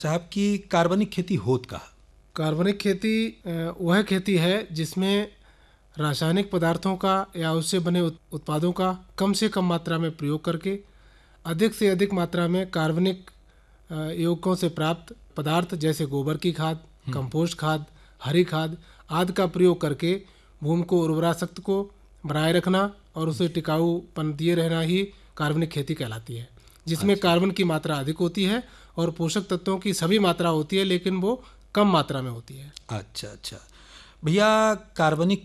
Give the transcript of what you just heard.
साहब की कार्बनिक खेती होत का? कार्बनिक खेती वह खेती है जिसमें रासायनिक पदार्थों का या उससे बने उत्पादों का कम से कम मात्रा में प्रयोग करके अधिक से अधिक मात्रा में कार्बनिक यौगिकों से प्राप्त पदार्थ जैसे गोबर की खाद, कंपोस्ट खाद, हरी खाद आदि का प्रयोग करके भूमि को उर्वरा शक्ति को बनाए रखना और उसे टिकाऊपन दिए रहना ही कार्बनिक खेती कहलाती है, जिसमें अच्छा कार्बन की मात्रा अधिक होती है और पोषक तत्वों की सभी मात्रा होती है, लेकिन वो कम मात्रा में होती है। अच्छा। भैया, कार्बनिक